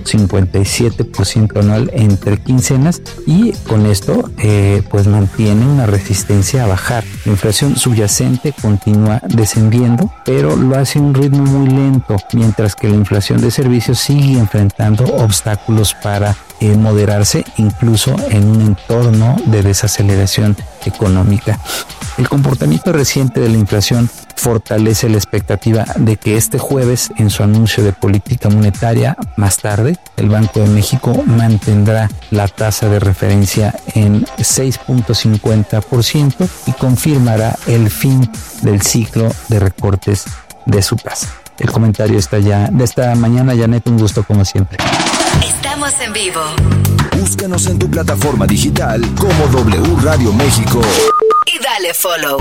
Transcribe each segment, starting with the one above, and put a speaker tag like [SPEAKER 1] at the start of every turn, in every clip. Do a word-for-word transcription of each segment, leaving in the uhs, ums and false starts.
[SPEAKER 1] cincuenta y siete por ciento anual entre quincenas, y con esto eh, pues mantiene una resistencia a bajar. La inflación subyacente continúa descendiendo, pero lo hace a un ritmo muy lento, mientras que la inflación de servicios sigue enfrentando obstáculos para eh, moderarse, incluso en un entorno de desaceleración económica. El comportamiento reciente de la inflación fortalece la expectativa de que este jueves, en su anuncio de política monetaria más tarde, el Banco de México mantendrá la tasa de referencia en seis punto cincuenta por ciento y confirmará el fin del ciclo de recortes de su tasa. El comentario está ya de esta mañana. Janet, un gusto como siempre.
[SPEAKER 2] Estamos en vivo.
[SPEAKER 3] Búscanos en tu plataforma digital como W Radio México
[SPEAKER 2] y dale follow.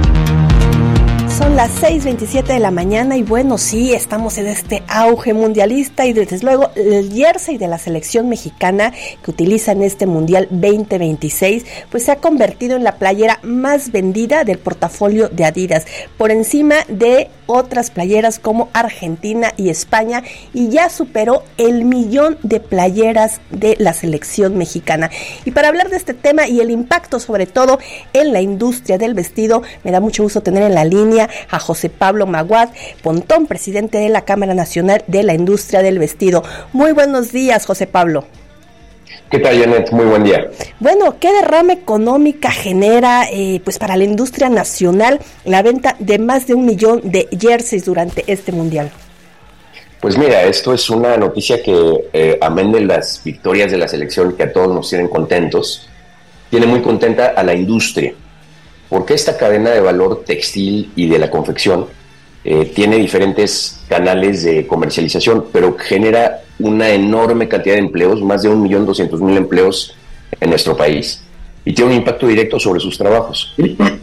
[SPEAKER 4] Son las seis veintisiete de la mañana y bueno, sí, estamos en este auge mundialista y desde luego el jersey de la selección mexicana que utiliza en este Mundial veinte veintiséis pues se ha convertido en la playera más vendida del portafolio de Adidas, por encima de otras playeras como Argentina y España, y ya superó el millón de playeras de la selección mexicana. Y para hablar de este tema y el impacto sobre todo en la industria del vestido, me da mucho gusto tener en la línea a José Pablo Maguad Pontón, presidente de la Cámara Nacional de la Industria del Vestido. Muy buenos días, José Pablo.
[SPEAKER 5] ¿Qué tal, Janet? Muy buen día.
[SPEAKER 4] Bueno, ¿qué derrama económica genera eh, pues para la industria nacional la venta de más de un millón de jerseys durante este mundial?
[SPEAKER 5] Pues mira, esto es una noticia que, eh, amén de las victorias de la selección que a todos nos tienen contentos, tiene muy contenta a la industria, porque esta cadena de valor textil y de la confección eh, tiene diferentes canales de comercialización, pero genera una enorme cantidad de empleos, más de un millón doscientos mil empleos en nuestro país, y tiene un impacto directo sobre sus trabajos.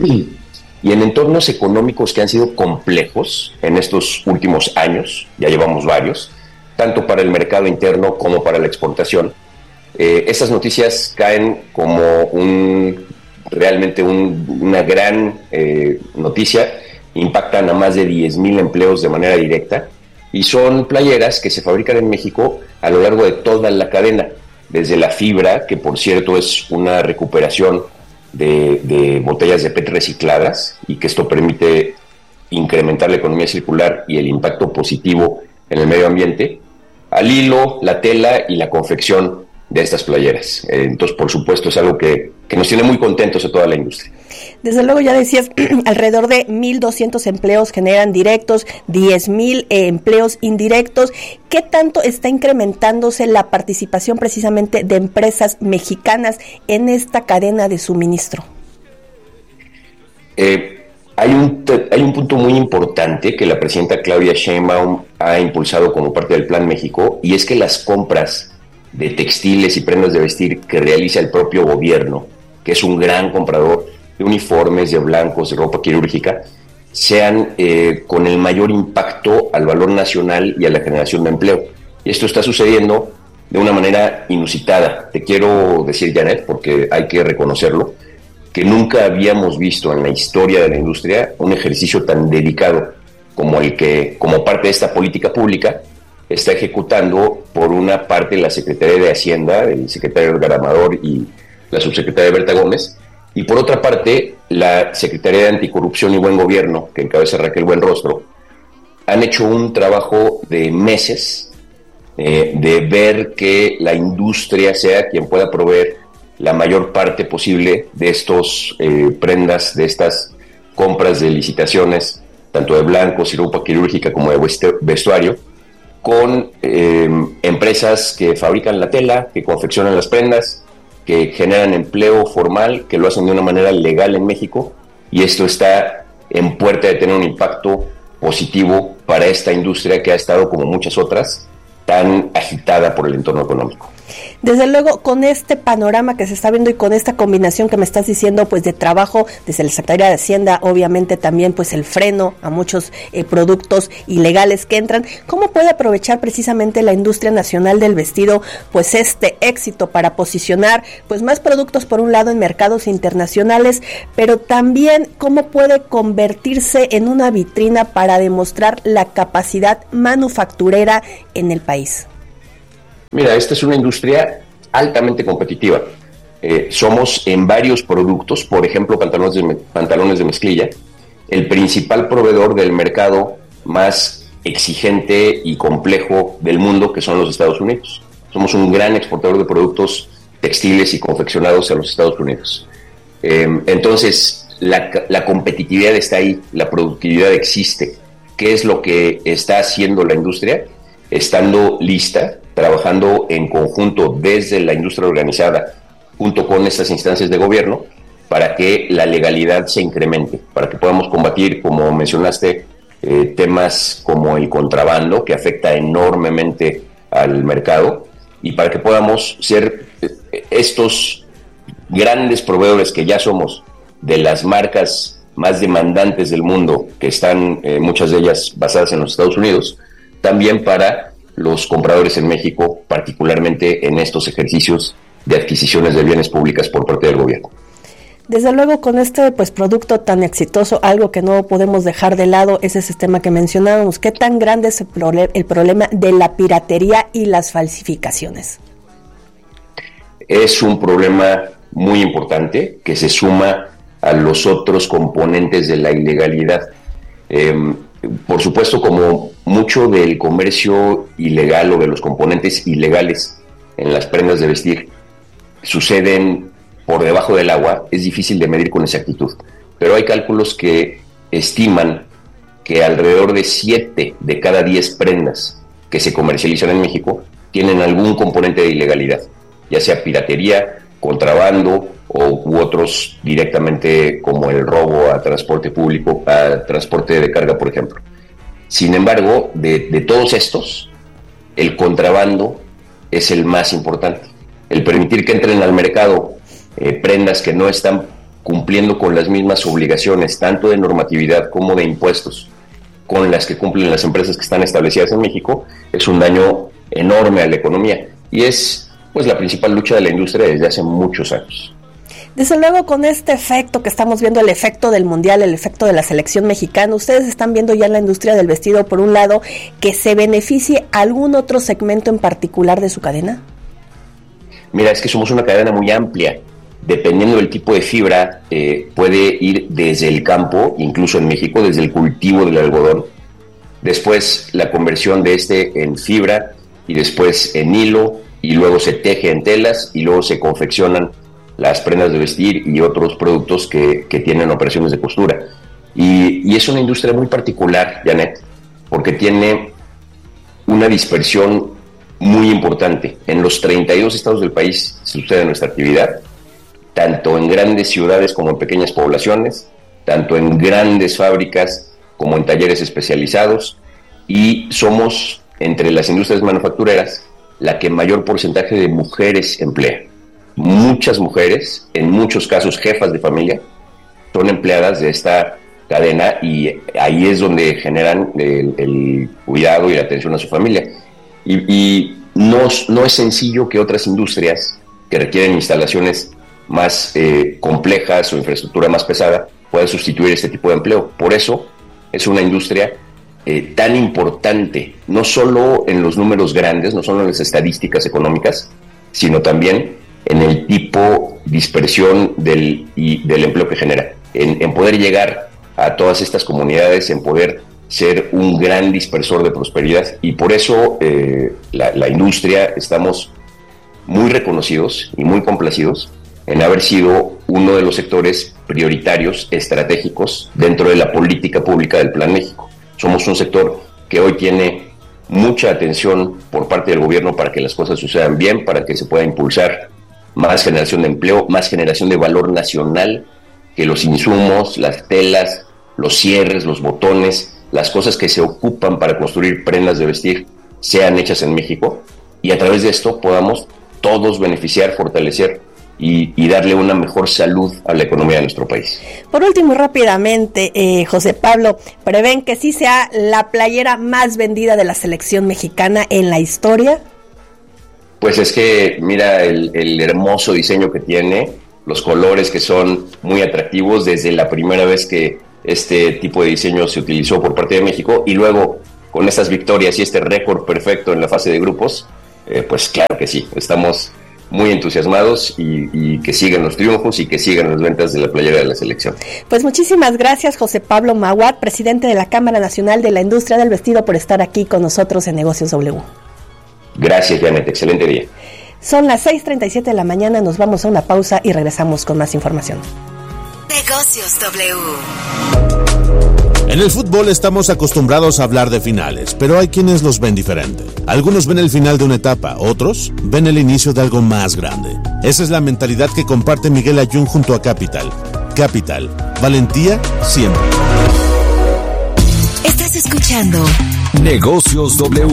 [SPEAKER 5] Y en entornos económicos que han sido complejos en estos últimos años, ya llevamos varios, tanto para el mercado interno como para la exportación, eh, estas noticias caen como un, realmente un, una gran eh, noticia, impactan a más de diez mil empleos de manera directa, y son playeras que se fabrican en México a lo largo de toda la cadena, desde la fibra, que por cierto es una recuperación de, de botellas de P E T recicladas, y que esto permite incrementar la economía circular y el impacto positivo en el medio ambiente, al hilo, la tela y la confección de estas playeras. Entonces, por supuesto, es algo que, que nos tiene muy contentos a toda la industria.
[SPEAKER 4] Desde luego, ya decías, alrededor de mil doscientos empleos generan directos, diez mil eh, empleos indirectos. ¿Qué tanto está incrementándose la participación precisamente de empresas mexicanas en esta cadena de suministro?
[SPEAKER 5] Eh, hay un, hay un punto muy importante que la presidenta Claudia Sheinbaum ha impulsado como parte del Plan México, y es que las compras de textiles y prendas de vestir que realiza el propio gobierno, que es un gran comprador de uniformes, de blancos, de ropa quirúrgica, sean eh, con el mayor impacto al valor nacional y a la generación de empleo. Y esto está sucediendo de una manera inusitada. Te quiero decir, Janet, porque hay que reconocerlo, que nunca habíamos visto en la historia de la industria un ejercicio tan dedicado como el que, como parte de esta política pública, está ejecutando por una parte la Secretaría de Hacienda, el secretario Edgar Amador y la subsecretaria Berta Gómez, y por otra parte la Secretaría de Anticorrupción y Buen Gobierno, que encabeza Raquel Buenrostro. Han hecho un trabajo de meses eh, de ver que la industria sea quien pueda proveer la mayor parte posible de estos eh, prendas, de estas compras de licitaciones, tanto de blancos y ropa quirúrgica como de vestuario, con eh, empresas que fabrican la tela, que confeccionan las prendas, que generan empleo formal, que lo hacen de una manera legal en México, y esto está en puerta de tener un impacto positivo para esta industria que ha estado, como muchas otras, tan agitada por el entorno económico.
[SPEAKER 4] Desde luego, con este panorama que se está viendo y con esta combinación que me estás diciendo, pues de trabajo desde la Secretaría de Hacienda, obviamente también pues el freno a muchos eh, productos ilegales que entran, ¿cómo puede aprovechar precisamente la industria nacional del vestido pues este éxito para posicionar pues más productos por un lado en mercados internacionales, pero también cómo puede convertirse en una vitrina para demostrar la capacidad manufacturera en el país?
[SPEAKER 5] Mira, esta es una industria altamente competitiva. Eh, somos en varios productos, por ejemplo, pantalones de, pantalones de mezclilla, el principal proveedor del mercado más exigente y complejo del mundo, que son los Estados Unidos. Somos un gran exportador de productos textiles y confeccionados a los Estados Unidos. Eh, entonces, la, la competitividad está ahí, la productividad existe. ¿Qué es lo que está haciendo la industria? Estando lista, trabajando en conjunto desde la industria organizada, junto con estas instancias de gobierno, para que la legalidad se incremente, para que podamos combatir, como mencionaste, eh, temas como el contrabando, que afecta enormemente al mercado, y para que podamos ser eh, estos grandes proveedores que ya somos de las marcas más demandantes del mundo, que están eh, muchas de ellas basadas en los Estados Unidos, también para los compradores en México, particularmente en estos ejercicios de adquisiciones de bienes públicas por parte del gobierno.
[SPEAKER 4] Desde luego, con este pues producto tan exitoso, algo que no podemos dejar de lado es ese tema que mencionábamos. ¿Qué tan grande es el, prole- el problema de la piratería y las falsificaciones?
[SPEAKER 5] Es un problema muy importante que se suma a los otros componentes de la ilegalidad. Eh, por supuesto, como mucho del comercio ilegal o de los componentes ilegales en las prendas de vestir suceden por debajo del agua, es difícil de medir con exactitud. Pero hay cálculos que estiman que alrededor de siete de cada diez prendas que se comercializan en México tienen algún componente de ilegalidad, ya sea piratería, contrabando o u otros directamente, como el robo a transporte público, a transporte de carga, por ejemplo. Sin embargo, de, de todos estos, el contrabando es el más importante. El permitir que entren al mercado eh, prendas que no están cumpliendo con las mismas obligaciones, tanto de normatividad como de impuestos, con las que cumplen las empresas que están establecidas en México, es un daño enorme a la economía. Y es pues la principal lucha de la industria desde hace muchos años.
[SPEAKER 4] Desde luego, con este efecto que estamos viendo, el efecto del Mundial, el efecto de la selección mexicana, ustedes están viendo ya en la industria del vestido, por un lado, que se beneficie algún otro segmento en particular de su cadena.
[SPEAKER 5] Mira, es que somos una cadena muy amplia. Dependiendo del tipo de fibra, eh, puede ir desde el campo, incluso en México, desde el cultivo del algodón, después la conversión de este en fibra y después en hilo, y luego se teje en telas y luego se confeccionan las prendas de vestir y otros productos que, que tienen operaciones de costura. Y, y es una industria muy particular, Janet, porque tiene una dispersión muy importante. En los treinta y dos estados del país sucede nuestra actividad, tanto en grandes ciudades como en pequeñas poblaciones, tanto en grandes fábricas como en talleres especializados, y somos, entre las industrias manufactureras, la que mayor porcentaje de mujeres emplea. Muchas mujeres, en muchos casos jefas de familia, son empleadas de esta cadena, y ahí es donde generan el, el cuidado y la atención a su familia. Y, y no, no es sencillo que otras industrias que requieren instalaciones más eh, complejas o infraestructura más pesada puedan sustituir este tipo de empleo. Por eso es una industria eh, tan importante, no solo en los números grandes, no solo en las estadísticas económicas, sino también en el tipo de dispersión del, y del empleo que genera, en, en poder llegar a todas estas comunidades, en poder ser un gran dispersor de prosperidad. Y por eso eh, la, la industria estamos muy reconocidos y muy complacidos en haber sido uno de los sectores prioritarios, estratégicos, dentro de la política pública del Plan México. Somos un sector que hoy tiene mucha atención por parte del gobierno para que las cosas sucedan bien, para que se pueda impulsar más generación de empleo, más generación de valor nacional, que los insumos, las telas, los cierres, los botones, las cosas que se ocupan para construir prendas de vestir sean hechas en México, y a través de esto podamos todos beneficiar, fortalecer y, y darle una mejor salud a la economía de nuestro país.
[SPEAKER 4] Por último, rápidamente, eh, José Pablo, ¿prevén que sí sea la playera más vendida de la selección mexicana en la historia?
[SPEAKER 5] Pues es que mira el, el hermoso diseño que tiene, los colores que son muy atractivos desde la primera vez que este tipo de diseño se utilizó por parte de México, y luego con estas victorias y este récord perfecto en la fase de grupos, eh, pues claro que sí, estamos muy entusiasmados y, y que sigan los triunfos y que sigan las ventas de la playera de la selección.
[SPEAKER 4] Pues muchísimas gracias, José Pablo Maguad, presidente de la Cámara Nacional de la Industria del Vestido, por estar aquí con nosotros en Negocios W. Gracias, Janet, excelente día. Son las seis treinta y siete de la mañana, nos vamos a una pausa y regresamos con más información.
[SPEAKER 2] Negocios W.
[SPEAKER 6] En el fútbol estamos acostumbrados a hablar de finales, pero hay quienes los ven diferente. Algunos ven el final de una etapa, otros ven el inicio de algo más grande. Esa es la mentalidad que comparte Miguel Ayun junto a Capital. Capital, valentía siempre.
[SPEAKER 2] Estás escuchando
[SPEAKER 3] Negocios W.